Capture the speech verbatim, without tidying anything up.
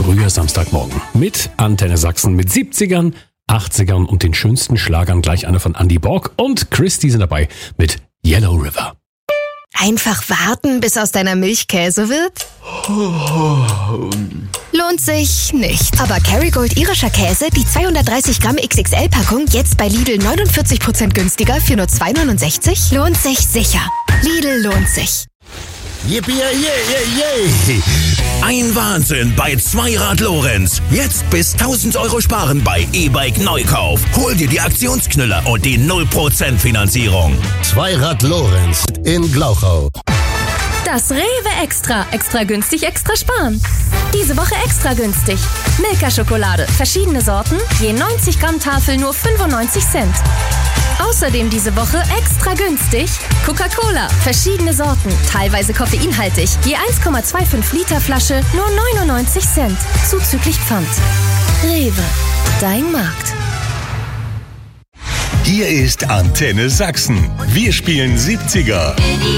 früher Samstagmorgen mit Antenne Sachsen mit siebzigern, achtzigern und den schönsten Schlagern. Gleich einer von Andy Borg und Christy sind dabei mit Yellow River. Einfach warten, bis aus deiner Milch Käse wird? Lohnt sich nicht. Aber Kerrygold irischer Käse, die zweihundertdreißig Gramm X X L-Packung, jetzt bei Lidl neunundvierzig Prozent günstiger für nur zwei neunundsechzig? Lohnt sich sicher. Lidl lohnt sich. Yippie, yeah, yeah, yeah. Ein Wahnsinn bei Zweirad Lorenz. Jetzt bis tausend Euro sparen bei E-Bike Neukauf. Hol dir die Aktionsknüller und die null Prozent Finanzierung. Zweirad Lorenz in Glauchau. Das Rewe Extra. Extra günstig, extra sparen. Diese Woche extra günstig. Milka-Schokolade. Verschiedene Sorten. Je neunzig Gramm Tafel nur fünfundneunzig Cent. Außerdem diese Woche extra günstig Coca-Cola. Verschiedene Sorten. Teilweise koffeinhaltig. Je eins Komma fünfundzwanzig Liter Flasche nur neunundneunzig Cent. Zuzüglich Pfand. Rewe. Dein Markt. Hier ist Antenne Sachsen. Wir spielen siebziger.